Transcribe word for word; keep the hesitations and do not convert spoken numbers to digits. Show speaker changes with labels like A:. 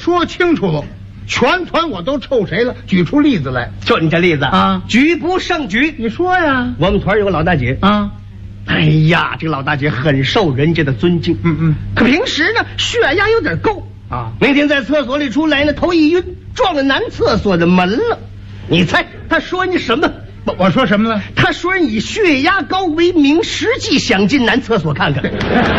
A: 说清楚了，全团我都臭谁了？举出例子来。
B: 就你这例子
A: 啊，
B: 举不胜举。
A: 你说呀？
B: 我们团有个老大姐
A: 啊，
B: 哎呀，这个老大姐很受人家的尊敬。
A: 嗯嗯，
B: 可平时呢，血压有点够
A: 啊。
B: 那天在厕所里出来呢，头一晕，撞了男厕所的门了。你猜他说你什么？
A: 我我说什么了？
B: 他说你以血压高为名，实际想进男厕所看看。